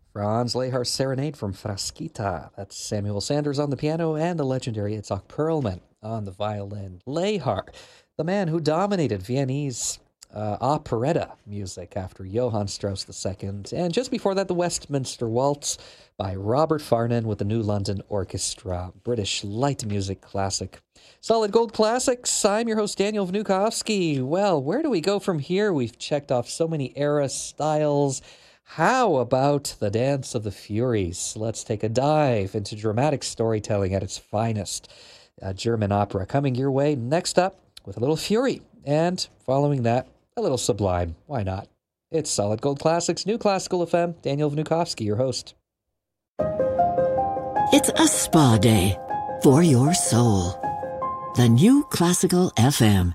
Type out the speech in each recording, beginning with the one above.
Franz Lehar's Serenade from Frasquita. That's Samuel Sanders on the piano and the legendary Itzhak Perlman on the violin. Lehar, the man who dominated Viennese operetta music after Johann Strauss II. And just before that, the Westminster Waltz by Robert Farnon with the New London Orchestra. British light music classic. Solid Gold Classics. I'm your host, Daniel Vnukovsky. Well, where do we go from here? We've checked off so many eras, styles. How about the Dance of the Furies? Let's take a dive into dramatic storytelling at its finest. German opera coming your way next up with a little Fury. And following that, a little Sublime. Why not? It's Solid Gold Classics, New Classical FM. Daniel Vnukovsky, your host. It's a spa day for your soul. The New Classical FM.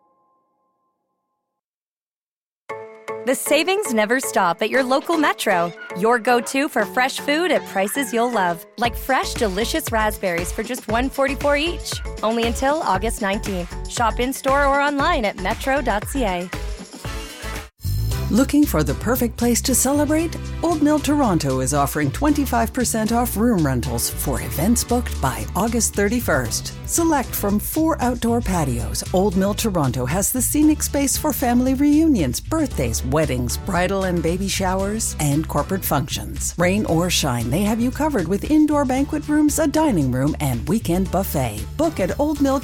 The savings never stop at your local Metro. Your go-to for fresh food at prices you'll love. Like fresh, delicious raspberries for just $1.44 each. Only until August 19th. Shop in-store or online at metro.ca. Looking for the perfect place to celebrate? Old Mill Toronto is offering 25% off room rentals for events booked by August 31st. Select from 4 outdoor patios. Old Mill Toronto has the scenic space for family reunions, birthdays, weddings, bridal and baby showers, and corporate functions. Rain or shine, they have you covered with indoor banquet rooms, a dining room, and weekend buffet. Book at Old Mill